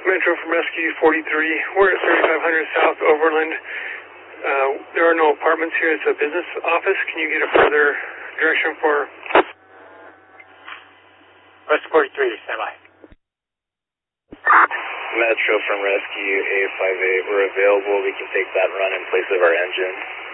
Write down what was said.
Metro from Rescue 43. We're at 3500 South Overland. There are no apartments here. It's a business office. Can you get a further direction for Rescue 43, stand by. Metro from Rescue 858. We're available. We can take that run in place of our engine.